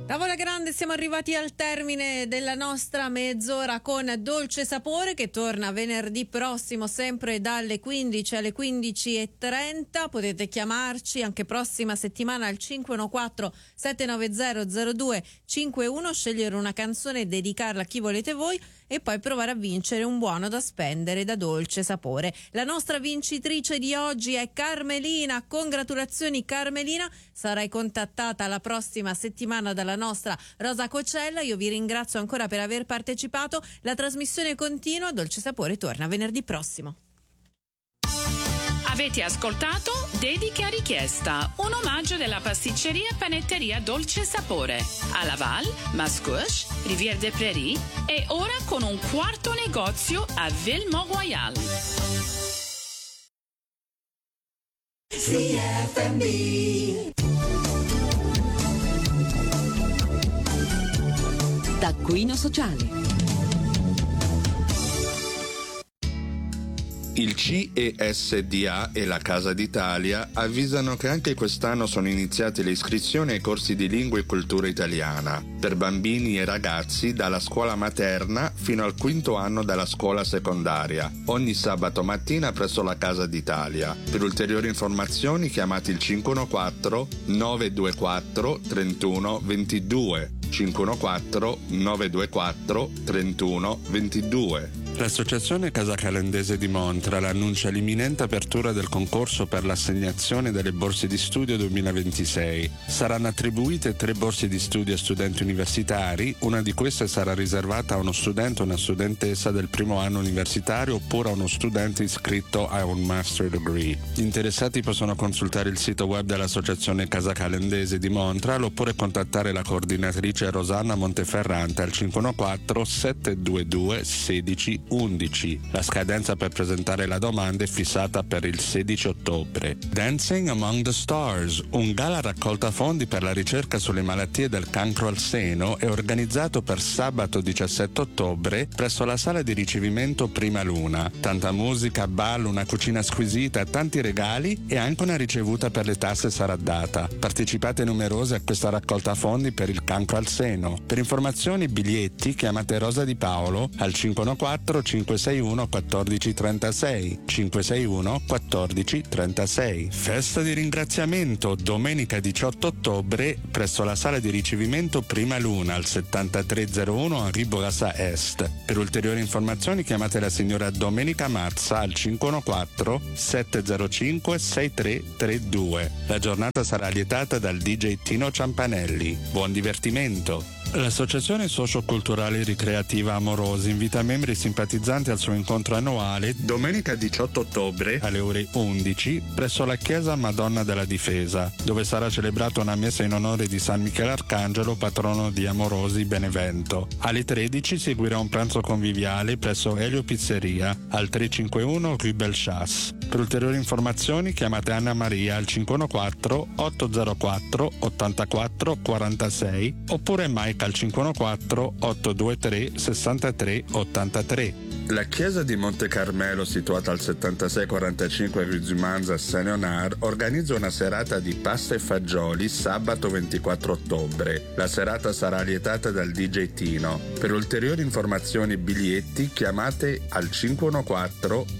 Tavola grande, siamo arrivati al termine della nostra mezz'ora con Dolce Sapore, che torna venerdì prossimo sempre dalle 15 alle 15:30. Potete chiamarci anche prossima settimana al 514-790-0251, scegliere una canzone e dedicarla a chi volete voi e poi provare a vincere un buono da spendere da Dolce Sapore. La nostra vincitrice di oggi è Carmelina. Congratulazioni Carmelina, sarai contattata la prossima settimana dalla nostra Rosa Cocella. Io vi ringrazio ancora per aver partecipato. La trasmissione continua, Dolce Sapore torna venerdì prossimo. Avete ascoltato Dediche a richiesta, un omaggio della pasticceria e panetteria Dolce Sapore a Laval, Mascouche, Rivière des Prairies e ora con un quarto negozio a Ville-Mont-Royal. CFMB. Taccuino sociale. Il CESDA e la Casa d'Italia avvisano che anche quest'anno sono iniziate le iscrizioni ai corsi di lingua e cultura italiana per bambini e ragazzi dalla scuola materna fino al quinto anno della scuola secondaria, ogni sabato mattina presso la Casa d'Italia. Per ulteriori informazioni chiamate il 514-924-3122. 514-924-3122. L'Associazione Casa Calandese di Montreal annuncia l'imminente apertura del concorso per l'assegnazione delle borse di studio 2026. Saranno attribuite 3 borse di studio a studenti universitari, una di queste sarà riservata a uno studente o una studentessa del primo anno universitario oppure a uno studente iscritto a un master degree. Gli interessati possono consultare il sito web dell'Associazione Casa Calandese di Montreal oppure contattare la coordinatrice Rosanna Monteferrante al 514-722-1611. La scadenza per presentare la domanda è fissata per il 16 ottobre. Dancing Among the Stars, un gala raccolta fondi per la ricerca sulle malattie del cancro al seno, è organizzato per sabato 17 ottobre presso la sala di ricevimento Prima Luna. Tanta musica, ballo, una cucina squisita, tanti regali e anche una ricevuta per le tasse sarà data. Partecipate numerose a questa raccolta fondi per il cancro al seno. Per informazioni e biglietti chiamate Rosa Di Paolo al 514 561 1436 561 1436. Festa di ringraziamento domenica 18 ottobre presso la sala di ricevimento Prima Luna al 7301 Henri Bourassa Est. Per ulteriori informazioni chiamate la signora Domenica Mazza al 514 705 6332. La giornata sarà lietata dal DJ Tino Ciampanelli. Buon divertimento! L'Associazione Socioculturale Ricreativa Amorosi invita membri simpatizzanti al suo incontro annuale domenica 18 ottobre alle ore 11 presso la Chiesa Madonna della Difesa, dove sarà celebrata una messa in onore di San Michele Arcangelo, patrono di Amorosi Benevento. Alle 13 seguirà un pranzo conviviale presso Elio Pizzeria al 351 Rue Belchas. Per ulteriori informazioni chiamate Anna Maria al 514 804 84 46 oppure Mike al 514 823 63 83. La chiesa di Monte Carmelo, situata al 7645 Rue du Mans a Saint-Léonard, organizza una serata di pasta e fagioli sabato 24 ottobre. La serata sarà lietata dal DJ Tino. Per ulteriori informazioni e biglietti chiamate al 514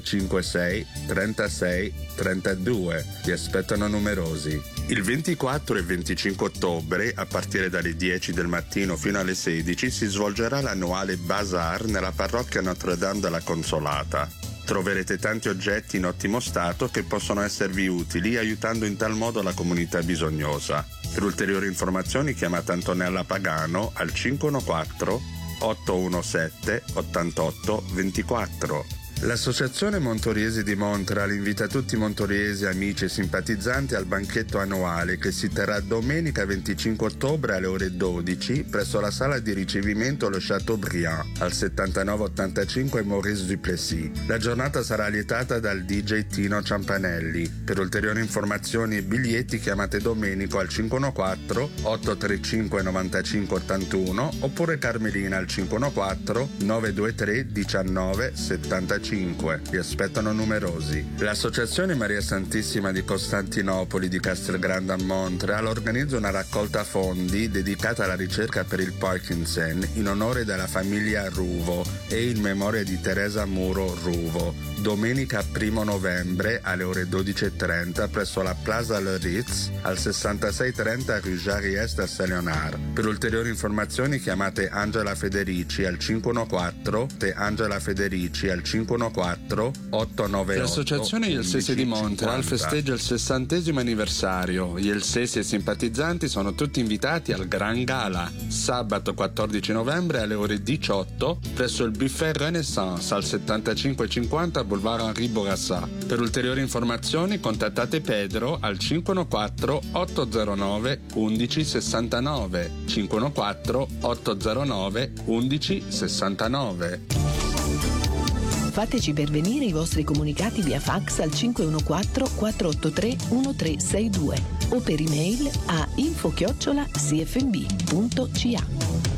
256 36 32. Vi aspettano numerosi. Il 24 e 25 ottobre, a partire dalle 10 del mattino fino alle 16, si svolgerà l'annuale Bazar nella parrocchia Notre Dame della Consolata. Troverete tanti oggetti in ottimo stato che possono esservi utili, aiutando in tal modo la comunità bisognosa. Per ulteriori informazioni chiamate Antonella Pagano al 514 817 88 24. L'Associazione Montoriesi di Montreal invita tutti i montoriesi, amici e simpatizzanti al banchetto annuale che si terrà domenica 25 ottobre alle ore 12 presso la sala di ricevimento Lo Chateaubriand al 7985 Maurice Duplessis. La giornata sarà lietata dal DJ Tino Ciampanelli. Per ulteriori informazioni e biglietti chiamate Domenico al 514 835 95 81 oppure Carmelina al 514 923 19 75. 65. Vi aspettano numerosi. L'Associazione Maria Santissima di Costantinopoli di Castelgrande a Montreal organizza una raccolta fondi dedicata alla ricerca per il Parkinson in onore della famiglia Ruvo e in memoria di Teresa Muro Ruvo. Domenica 1 novembre alle ore 12:30 presso la Plaza Le Ritz al 6630 Rue Jarry-Est a Saint-Léonard. Per ulteriori informazioni chiamate Angela Federici al 514 Angela Federici al 514 898. L'associazione Il Sesi di Montreal festeggia il 60° anniversario. Gli Elsesi e simpatizzanti sono tutti invitati al Gran Gala sabato 14 novembre alle ore 18 presso il Buffet Renaissance al 7550 Boulevard Henri Bourassa. Per ulteriori informazioni contattate Pedro al 514 809 1169 514 809 1169. Fateci pervenire i vostri comunicati via fax al 514 483 1362 o per email a info@cfmb.ca.